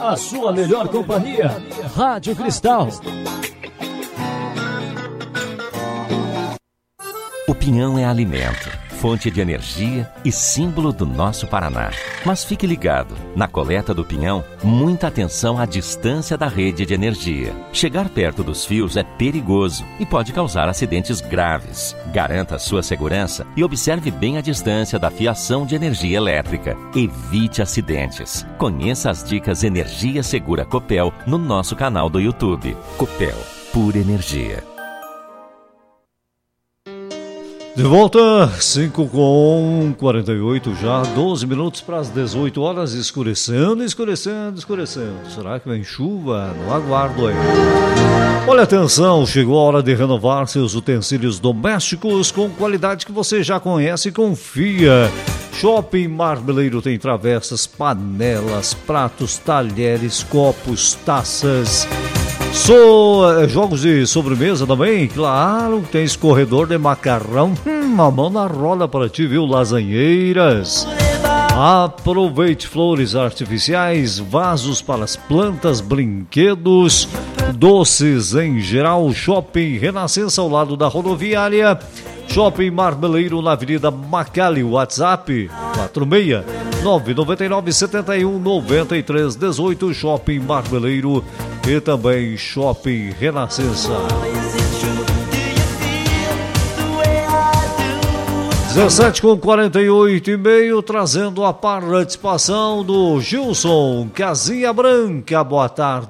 a sua melhor companhia. Rádio Cristal. O pinhão é alimento, fonte de energia e símbolo do nosso Paraná. Mas fique ligado, na coleta do pinhão, muita atenção à distância da rede de energia. Chegar perto dos fios é perigoso e pode causar acidentes graves. Garanta a sua segurança e observe bem a distância da fiação de energia elétrica. Evite acidentes. Conheça as dicas Energia Segura Copel no nosso canal do YouTube. Copel, pura energia. De volta, 5:48 já, 12 minutos para as 18 horas, escurecendo. Será que vem chuva? No aguardo aí. Olha, atenção, chegou a hora de renovar seus utensílios domésticos com qualidade que você já conhece e confia. Shopping Marmeleiro tem travessas, panelas, pratos, talheres, copos, taças... jogos de sobremesa também, claro, tem escorredor de macarrão, uma mão na roda para ti, viu? Lasanheiras. Aproveite flores artificiais, vasos para as plantas, brinquedos, doces em geral. Shopping Renascença ao lado da rodoviária. Shopping Marmeleiro na Avenida Macali, WhatsApp 46-999-71-93-18. Shopping Marmeleiro e também Shopping Renascença. 17:48, trazendo a participação do Gilson Casinha Branca. Boa tarde.